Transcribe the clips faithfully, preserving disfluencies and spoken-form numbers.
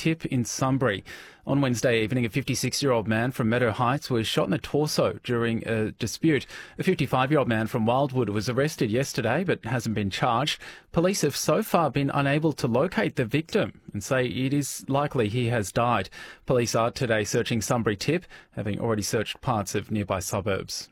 tip in Sunbury. On Wednesday evening, a fifty-six-year-old man from Meadow Heights was shot in the torso during a dispute. A fifty-five-year-old man from Wildwood was arrested yesterday but hasn't been charged. Police have so far been unable to locate the victim and say it is likely he has died. Police are today searching Sunbury tip, having already searched parts of nearby suburbs.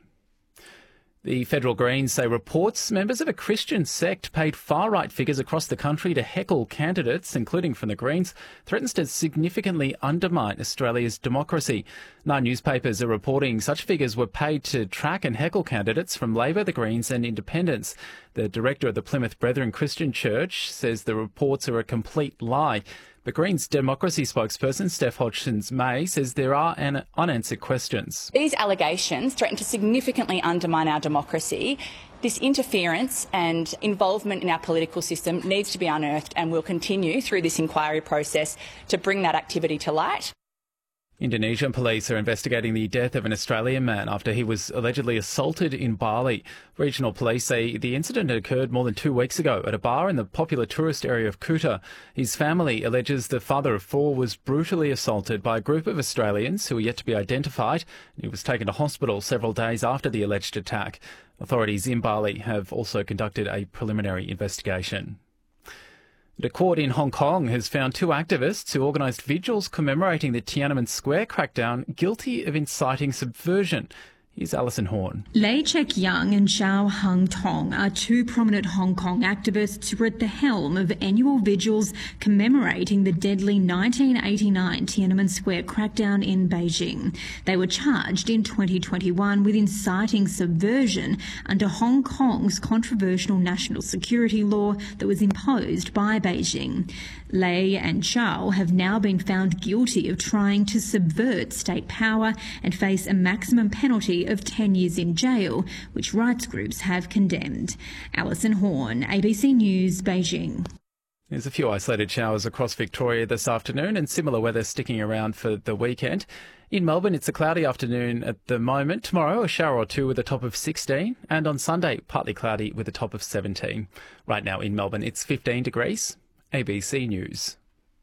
The Federal Greens say reports members of a Christian sect paid far-right figures across the country to heckle candidates, including from the Greens, threatens to significantly undermine Australia's democracy. Nine newspapers are reporting such figures were paid to track and heckle candidates from Labor, the Greens and Independents. The director of the Plymouth Brethren Christian Church says the reports are a complete lie. The Greens democracy spokesperson, Steph Hodgson-May, says there are an unanswered questions. These allegations threaten to significantly undermine our democracy. This interference and involvement in our political system needs to be unearthed, and we'll continue through this inquiry process to bring that activity to light. Indonesian police are investigating the death of an Australian man after he was allegedly assaulted in Bali. Regional police say the incident occurred more than two weeks ago at a bar in the popular tourist area of Kuta. His family alleges the father of four was brutally assaulted by a group of Australians who are yet to be identified. He was taken to hospital several days after the alleged attack. Authorities in Bali have also conducted a preliminary investigation. The court in Hong Kong has found two activists who organised vigils commemorating the Tiananmen Square crackdown guilty of inciting subversion. Here's Alison Horn. Lei Chek-young and Zhao Hung Tong are two prominent Hong Kong activists who were at the helm of annual vigils commemorating the deadly nineteen eighty-nine Tiananmen Square crackdown in Beijing. They were charged in twenty twenty-one with inciting subversion under Hong Kong's controversial national security law that was imposed by Beijing. Lei and Zhao have now been found guilty of trying to subvert state power and face a maximum penalty of ten years in jail, which rights groups have condemned. Alison Horn, A B C News, Beijing. There's a few isolated showers across Victoria this afternoon and similar weather sticking around for the weekend. In Melbourne, it's a cloudy afternoon at the moment. Tomorrow, a shower or two with a top of sixteen. And on Sunday, partly cloudy with a top of seventeen. Right now in Melbourne, it's fifteen degrees. A B C News.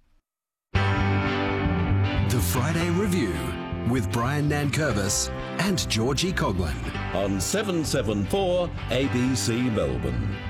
The Friday Review with Brian Nankervis and Georgie Coughlin on seven seven four A B C Melbourne.